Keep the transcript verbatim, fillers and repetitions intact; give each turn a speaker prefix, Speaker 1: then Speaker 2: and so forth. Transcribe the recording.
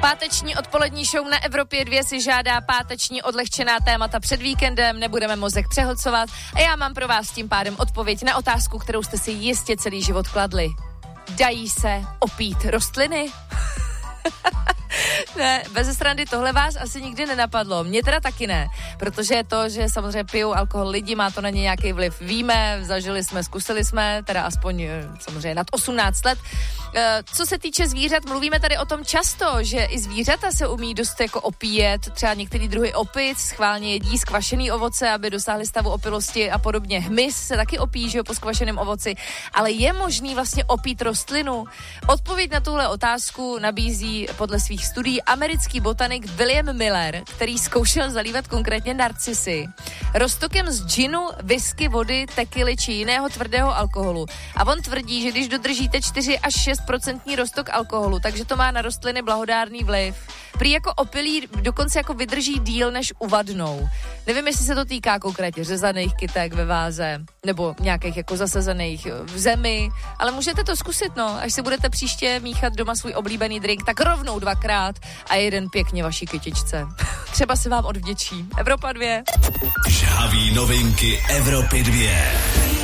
Speaker 1: Páteční odpolední show na Evropě dva si žádá páteční odlehčená témata před víkendem, nebudeme mozek přehlcovat a já mám pro vás tím pádem odpověď na otázku, kterou jste si jistě celý život kladli. Dají se opít rostliny? Ne, bez srandy, tohle vás asi nikdy nenapadlo. Mně teda taky ne, protože to, že samozřejmě pijou alkohol lidi, má to na ně nějaký vliv. Víme, zažili jsme, zkusili jsme, teda aspoň samozřejmě nad osmnáct let. Co se týče zvířat, mluvíme tady o tom často, že i zvířata se umí dost jako opíjet, třeba některý druhy opic schválně jedí skvašený ovoce, aby dosáhli stavu opilosti a podobně. Hmyz se taky opíjí, že jo, po skvašeném ovoci, ale je možný vlastně opít rostlinu? Odpověď na tuhle otázku nabízí podle svých studií americký botanik William Miller, který zkoušel zalívat konkrétně narcisy roztokem z džinu, whisky, vody, tekily či jiného tvrdého alkoholu. A on tvrdí, že když dodržíte čtyři až šest procentní roztok alkoholu, takže to má na rostliny blahodárný vliv. Prý jako opilí dokonce jako vydrží díl, než uvadnou. Nevím, jestli se to týká konkrétně řezaných kytek ve váze, nebo nějakých jako zasazených v zemi, ale můžete to zkusit, no, až si budete příště míchat doma svůj oblíbený drink, tak rovnou dvakrát a jeden pěkně vaší kytičce. Třeba se vám odvděčí. Evropa dvě.
Speaker 2: Žhaví novinky Evropy dvě.